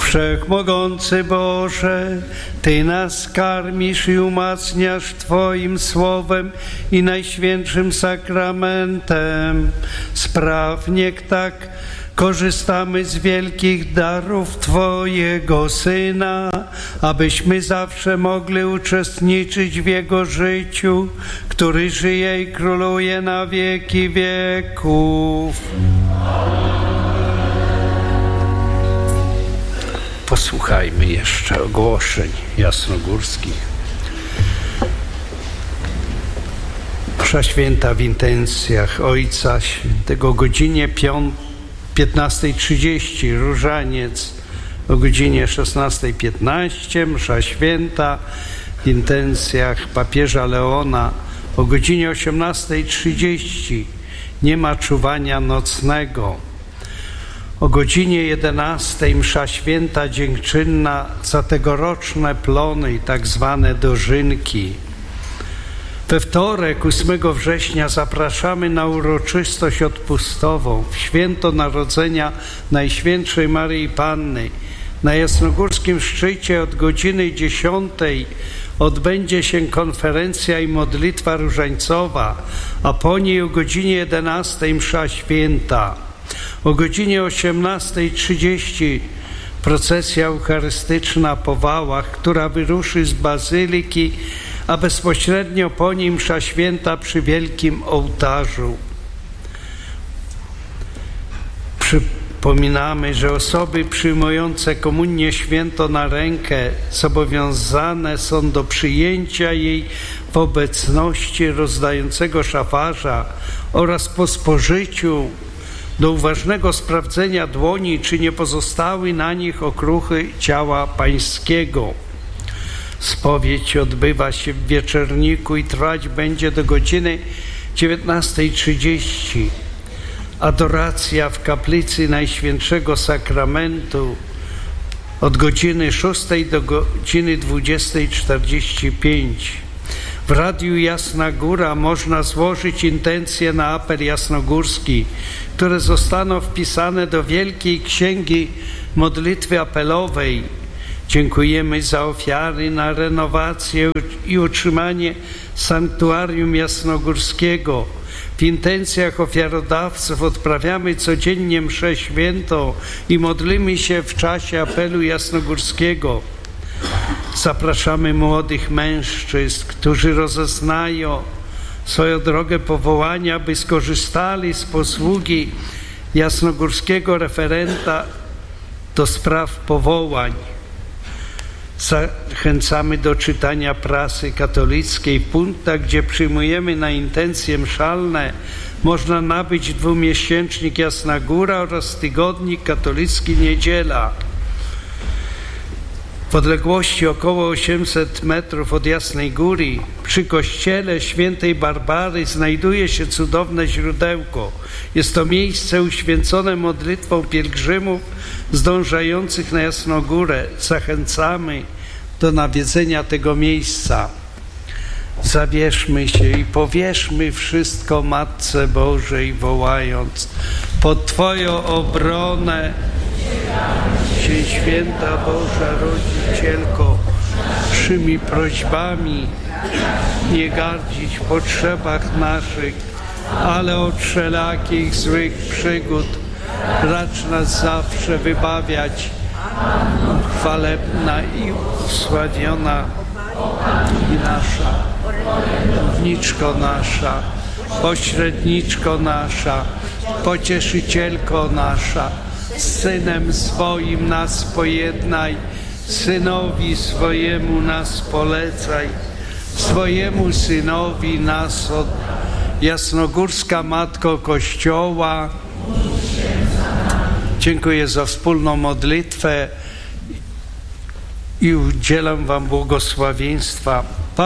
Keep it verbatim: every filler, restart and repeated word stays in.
Wszechmogący Boże, Ty nas karmisz i umacniasz Twoim Słowem i Najświętszym Sakramentem. Spraw, niech tak korzystamy z wielkich darów Twojego Syna, abyśmy zawsze mogli uczestniczyć w Jego życiu, który żyje i króluje na wieki wieków. Posłuchajmy jeszcze ogłoszeń jasnogórskich. Msza święta w intencjach Ojca Świętego o godzinie piętnastej trzydzieści, różaniec o godzinie szesnastej piętnaście, msza święta w intencjach papieża Leona o godzinie osiemnastej trzydzieści. Nie ma czuwania nocnego. O godzinie jedenastej msza święta dziękczynna za tegoroczne plony i tak zwane dożynki. We wtorek, ósmego września, zapraszamy na uroczystość odpustową w święto Narodzenia Najświętszej Maryi Panny. Na Jasnogórskim Szczycie od godziny dziesiątej odbędzie się konferencja i modlitwa różańcowa, a po niej o godzinie jedenastej msza święta. O godzinie osiemnastej trzydzieści procesja eucharystyczna po wałach, która wyruszy z bazyliki, a bezpośrednio po nim msza święta przy wielkim ołtarzu. Przypominamy, że osoby przyjmujące komunię świętą na rękę zobowiązane są do przyjęcia jej w obecności rozdającego szafarza oraz po spożyciu do uważnego sprawdzenia dłoni, czy nie pozostały na nich okruchy ciała pańskiego. Spowiedź odbywa się w wieczorniku i trwać będzie do godziny dziewiętnastej trzydzieści. Adoracja w kaplicy Najświętszego Sakramentu od godziny szóstej do godziny dwudziestej czterdzieści pięć. W Radiu Jasna Góra można złożyć intencje na apel jasnogórski, które zostaną wpisane do Wielkiej Księgi Modlitwy Apelowej. Dziękujemy za ofiary na renowację i utrzymanie sanktuarium jasnogórskiego. W intencjach ofiarodawców odprawiamy codziennie mszę świętą i modlimy się w czasie apelu jasnogórskiego. Zapraszamy młodych mężczyzn, którzy rozeznają swoją drogę powołania, by skorzystali z posługi jasnogórskiego referenta do spraw powołań. Zachęcamy do czytania prasy katolickiej. W punktach, gdzie przyjmujemy na intencje mszalne, można nabyć dwumiesięcznik Jasna Góra oraz tygodnik katolicki Niedziela. W odległości około osiemset metrów od Jasnej Góry, przy kościele świętej Barbary, znajduje się cudowne źródełko. Jest to miejsce uświęcone modlitwą pielgrzymów zdążających na Jasną Górę. Zachęcamy do nawiedzenia tego miejsca. Zabierzmy się i powierzmy wszystko Matce Bożej, wołając: pod Twoją obronę się święta Boża Rodzicielko, przyjmij prośbami, nie gardzić w potrzebach naszych, ale od wszelakich złych przygód racz nas zawsze wybawiać. Chwalebna i usławiona i nasza, Mówniczko nasza, pośredniczko nasza, pocieszycielko nasza, z Synem swoim nas pojednaj, Synowi swojemu nas polecaj, swojemu Synowi nas od... Jasnogórska Matko Kościoła, dziękuję za wspólną modlitwę i udzielam Wam błogosławieństwa.